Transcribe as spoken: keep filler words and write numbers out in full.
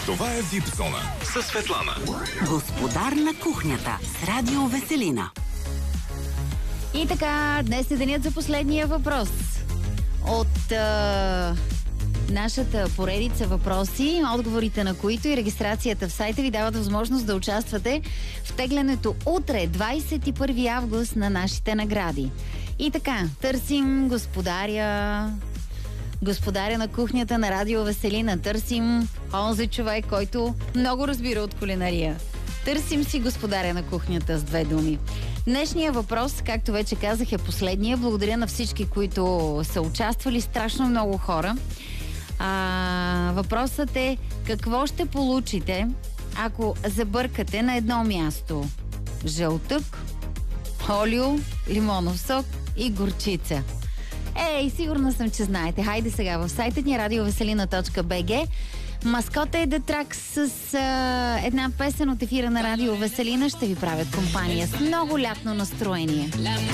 Това е Вип-зона със Светлана. Господар на кухнята с Радио Веселина. И така, днес е денят за последния въпрос от а, нашата поредица въпроси, отговорите на които и регистрацията в сайта ви дават възможност да участвате в теглянето утре, двадесет и първи август, на нашите награди. И така, търсим господаря, господаря на кухнята на Радио Веселина. Търсим онзи човек, който много разбира от кулинария. Търсим си господаря на кухнята с две думи. Днешният въпрос, както вече казах, е последния. Благодаря на всички, които са участвали. Страшно много хора. А, въпросът е: какво ще получите, ако забъркате на едно място жълтък, олио, лимонов сок и горчица? Ей, сигурна съм, че знаете. Хайде сега в сайта ни радиовеселина точка би джи. Маскота е Детрак с а, една песен от ефира на Радио Веселина. Ще ви правят компания с много лятно настроение.